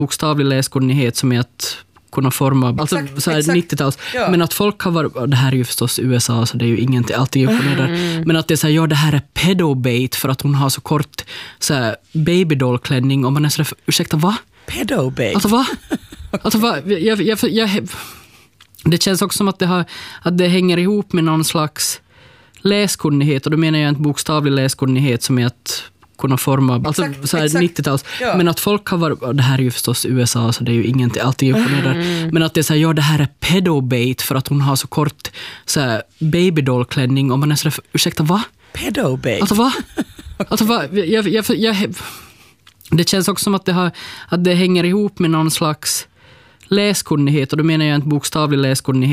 bokstavlig läskunnighet som är att kunna forma, alltså så här 90-tals, men att folk har varit, det här är ju förstås USA så det är ju ingenting, allting upp och ner där, men att det är så här, det här är pedobait för att hon har så kort så här babydollklänning och man är så där, ursäkta, va? Pedobait? Alltså va? Alltså va? Det känns också som att det hänger ihop med någon slags läskunnighet, och då menar jag inte bokstavlig läskunnighet som är att kunna forma, alltså så här 90-tals, men att folk har varit, det här är ju förstås USA så det är ju ingenting, allting upp och ner där, men att det är så här, det här är pedobait för att hon har så kort så här babydollklänning och man är så där, ursäkta, va? Pedobait? Alltså va? Alltså va? Det känns också som att det hänger ihop med någon slags läskunnighet, och då menar jag inte bokstavlig läskunnighet